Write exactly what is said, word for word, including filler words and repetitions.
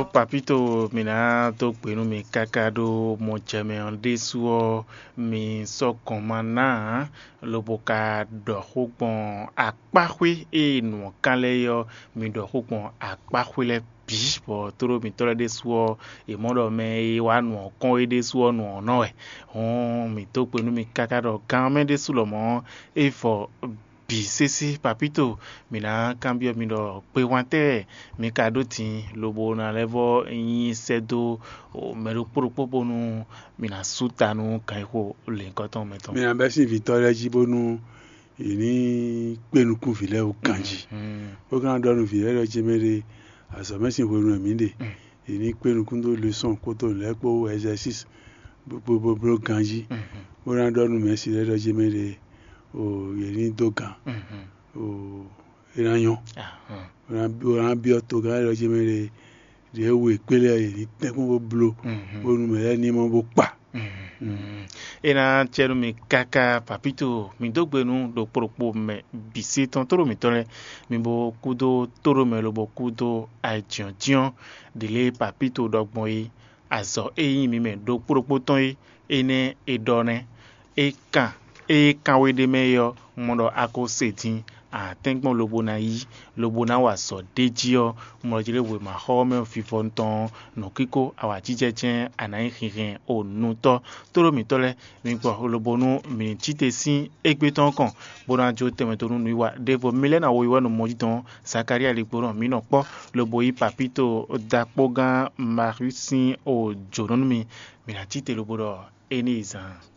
o papito mina to penu mi kakado mo cheme desuo mi so komana loboka do hukpon akpahwe e no kaleyo mi do hukpon akpahwe le bispo toro mi tole desuo e modo me wa no kon e desuo no no e on mi to penu mi kakado kan desulo mo e for bisisi papito mina cambio mi do pe wante mi kadoti lobo na levo yin sedo o mero propopo nu mina sutanu kai ko le nkan ton meton mina be si Victoria Jibonu ini penu kun file o kanji o kan do nu file lo jemere aso mesin wo nu mi de ini penu kun do leçon ko to le po exercice bo bo bo kanji o ran do nu mesi le lo jemere o yeri dokan o iranyo ran bi o to ga lo jemere de we pele yeri tekun bo blo o nu me ni mo bo pa ena chero mi kaka papito mi dogbenu do propo me bisi ton toro mi tole mi bo kudo toro me lo bo kudo ajion jion dele papito dogbon yi azo eyin mi me do propo ton yi ene edone e kan e kanwe de meyo modo ako setin a tenkpon lobo na yi lobo na wa so dejio mo jile we ma ho me fifo nton no kiko awa jijejen anayin hinhin o nuto toro mi tole mi gbo lobo nu mi chitesin egbe ton kan bona jo teme to nu iwa devo milena wo iwa no mojiton Zakaria ligboran mi no po lobo yi papito dapogan marisin o jonon mi mi la chite lobo do eni izan